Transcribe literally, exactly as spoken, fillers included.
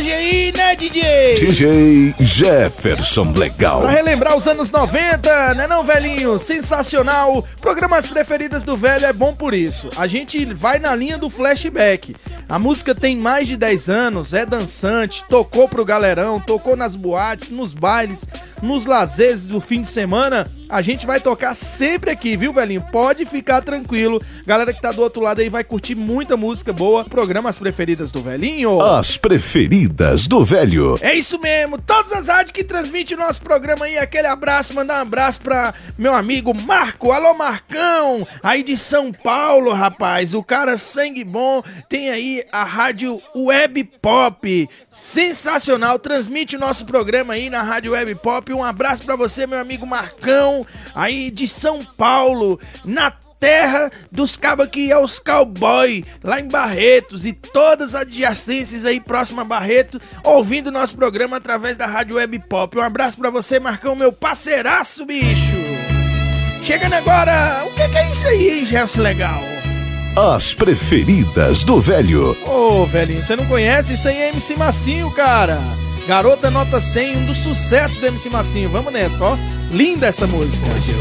mensagem aí, né, D J? D J Jefferson Legal. Pra relembrar os anos noventa, né não, velhinho? Sensacional. Programas preferidas do velho é bom por isso. A gente vai na linha do flashback. A música tem mais de dez anos, é dançante, tocou pro galerão, tocou nas boates, nos bailes, nos lazeres do fim de semana. A gente vai tocar sempre aqui, viu, velhinho? Pode ficar tranquilo. Galera que tá do outro lado aí vai curtir muita música boa. Programas preferidas do velhinho. As preferidas do velho. É isso mesmo. Todas as rádios que transmitem o nosso programa aí. Aquele abraço, mandar um abraço pra meu amigo Marco. Alô, Marcão. Aí de São Paulo, rapaz. O cara sangue bom. Tem aí a rádio Web Pop. Sensacional. Transmite o nosso programa aí na rádio Web Pop. Um abraço pra você, meu amigo Marcão. Aí de São Paulo, na terra dos cabos que é os cowboy, lá em Barretos e todas as adjacências aí próximo a Barreto, ouvindo nosso programa através da rádio Web Pop. Um abraço pra você, Marcão, meu parceiraço, bicho. Chegando agora, o que, que é isso aí, Gelson Legal? As preferidas do velho. Ô, velhinho, você não conhece? Isso aí é M C Massinho, cara. Garota Nota cem, um dos sucessos do M C Massinho. Vamos nessa, ó. Linda essa música. Hoje